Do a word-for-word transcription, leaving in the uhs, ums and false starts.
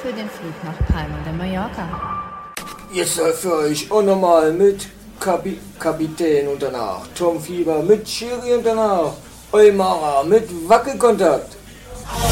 für den Flug nach Palma de Mallorca. Jetzt soll für euch auch nochmal mit Kapi Kapitän und danach Tom Fieber mit Schiri und danach Eumara mit Wackelkontakt.